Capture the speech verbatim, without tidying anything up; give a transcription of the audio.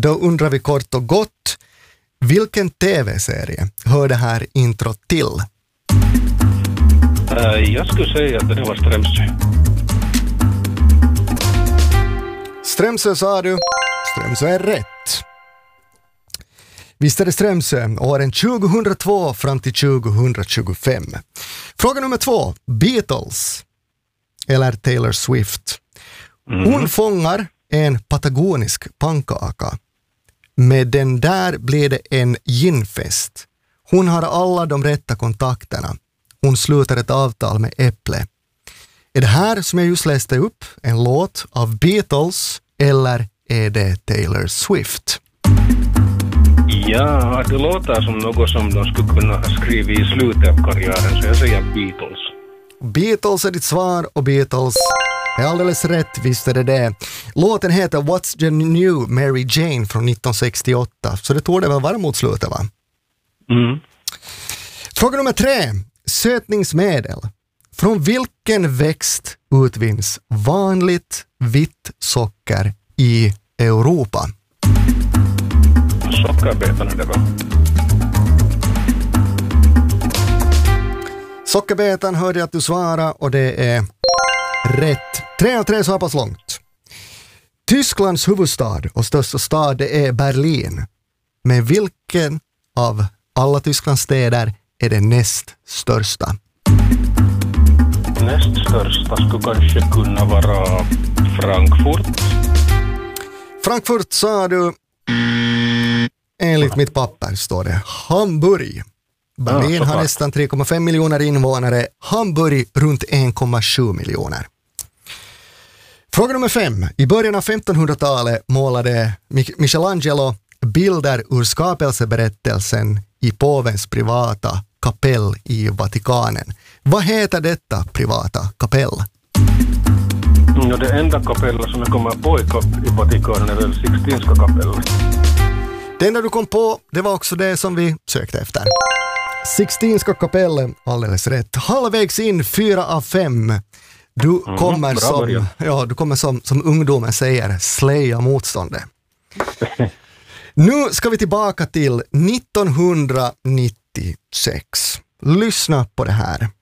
Då undrar vi kort och gott, vilken tv-serie hör det här intro till? Uh, jag skulle säga att det var Strömsö. Strömsö sa du. Strömsö är rätt. Visst är det Strömsö, åren tjugohundratvå fram till tjugohundratjugofem. Fråga nummer två. Beatles eller Taylor Swift. Mm. Hon fångar en patagonisk pannkaka. Med den där blir det en ginfest. Hon har alla de rätta kontakterna. Hon slutar ett avtal med Äpple. Är det här som jag just läste upp en låt av Beatles eller är det Taylor Swift? Ja, det låter som något som de skulle kunna ha skrivit i slutet av karriären, så jag säger Beatles. Beatles är ditt svar och Beatles är alldeles rätt, visst är det det. Låten heter What's the New Mary Jane från nittonhundrasextioåtta, så det tog det väl vara mot slutet, va? Mm. Fråga nummer tre. Sötningsmedel. Från vilken växt utvinns vanligt vitt socker i Europa? Sockerbetarna det var. Sockerbetan hörde jag att du svarade och det är rätt. Tre av tre så pass långt. Tysklands huvudstad och största stad det är Berlin. Men vilken av alla Tysklands städer är det näst största? Näst största skulle kanske kunna vara Frankfurt. Frankfurt sa du. Enligt mitt papper står det Hamburg. Berlin ja, har nästan tre komma fem miljoner invånare. Hamburg runt en komma sju miljoner. Fråga nummer fem. I början av femtonhundratalet målade Michelangelo bilder ur skapelseberättelsen i påvens privata kapell i Vatikanen. Vad heter detta privata kapell? Ja, det enda kapellet som jag kommer på i Vatikanen är väl Sixtinska kapellet. Det enda du kom på, det var också det som vi sökte efter. Sixtinska kapellen, alldeles rätt. Halvvägs in, fyra av fem. Du Mm, kommer, bra som, början. ja, du kommer som, som ungdomen säger, slaya motståndet. Nu ska vi tillbaka till nittonhundranittiosex. Lyssna på det här.